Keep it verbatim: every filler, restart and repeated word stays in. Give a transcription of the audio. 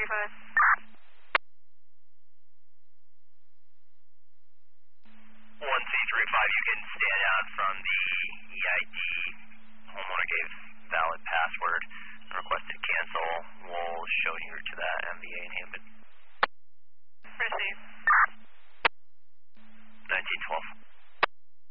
five. one C three five, you can stand out from the E I D. Homeowner gave valid password and requested cancel. We'll show